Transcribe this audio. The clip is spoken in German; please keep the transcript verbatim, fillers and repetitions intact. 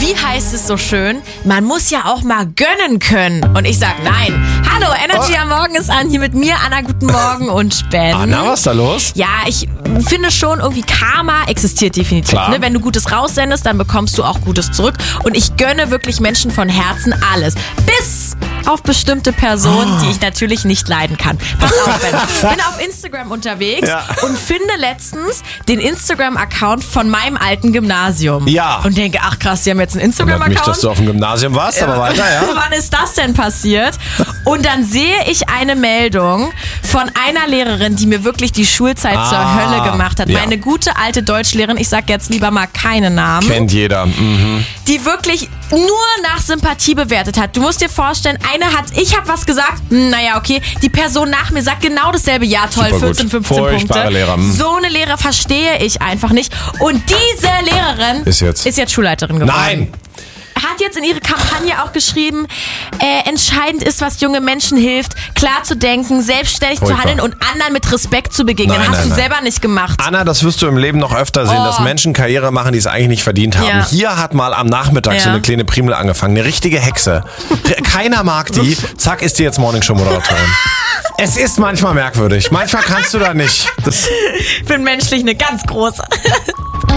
wie heißt es so schön, man muss ja auch mal gönnen können. Und ich sag nein. Hallo, Energy oh. am Morgen ist an, hier mit mir, Anna, guten Morgen und Ben. Anna, was ist da los? Ja, ich finde schon, irgendwie Karma existiert definitiv. Ne? Wenn du Gutes raussendest, dann bekommst du auch Gutes zurück. Und ich gönne wirklich Menschen von Herzen alles. Bis auf bestimmte Personen, oh. die ich natürlich nicht leiden kann. Pass auf, Ben. Ich bin auf Instagram unterwegs ja. und finde letztens den Instagram-Account von meinem alten Gymnasium. Ja. Und denke, ach krass, die haben jetzt einen Instagram-Account. Nicht, dass du auf dem Gymnasium warst, aber weiter, ja. Wann ist das denn passiert? Und dann sehe ich eine Meldung von einer Lehrerin, die mir wirklich die Schulzeit ah, zur Hölle gemacht hat. Ja. Meine gute alte Deutschlehrerin, ich sag jetzt lieber mal keine Namen. Kennt jeder. Mhm. Die wirklich nur nach Sympathie bewertet hat. Du musst dir vorstellen, eine hat, ich habe was gesagt, naja, okay, die Person nach mir sagt genau dasselbe, ja toll, vierzehn, fünfzehn Punkte. Lehrer. So eine Lehre verstehe ich einfach nicht. Und diese Lehrerin ist jetzt, ist jetzt Schulleiterin geworden. Nein! Hat jetzt in ihre Kampagne auch geschrieben, äh, entscheidend ist, was junge Menschen hilft, klar zu denken, selbstständig Furchtbar. zu handeln und anderen mit Respekt zu begegnen. Nein, Hast nein, du nein. selber nicht gemacht. Anna, das wirst du im Leben noch öfter sehen, oh. dass Menschen Karriere machen, die es eigentlich nicht verdient haben. Ja. Hier hat mal am Nachmittag ja. so eine kleine Primel angefangen, eine richtige Hexe. Keiner mag die. Zack, ist die jetzt Morningshow-Moderatorin. Es ist manchmal merkwürdig. Manchmal kannst du da nicht. Das ich bin menschlich eine ganz große.